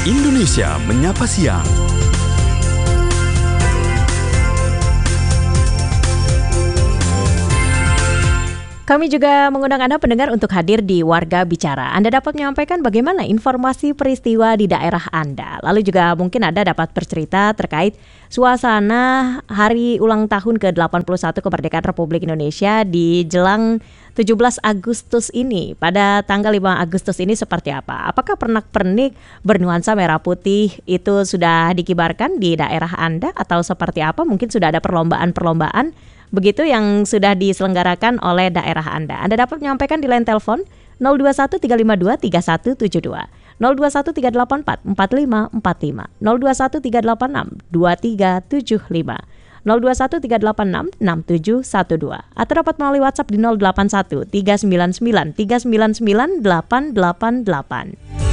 Indonesia Menyapa Siang. Kami juga mengundang Anda pendengar untuk hadir di Warga Bicara. Anda dapat menyampaikan bagaimana informasi peristiwa di daerah Anda. Lalu juga mungkin Anda dapat bercerita terkait suasana hari ulang tahun ke-81 kemerdekaan Republik Indonesia di jelang 17 Agustus ini. Pada tanggal 5 Agustus ini seperti apa? Apakah pernak-pernik bernuansa merah putih itu sudah dikibarkan di daerah Anda atau seperti apa? Mungkin sudah ada perlombaan-perlombaan begitu yang sudah diselenggarakan oleh daerah Anda. Anda dapat menyampaikan di line telepon 0213523172, 0213844545, 0213862375, 0213866712, atau dapat melalui WhatsApp di 081399399888.